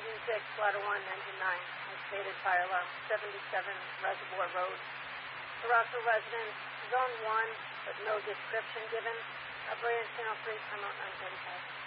Engine 6, Ladder 1, Engine 9. Activated fire alarm 77 Reservoir Road. Toronto residents, Zone 1, but no description given. Operator Channel 3, come out 935.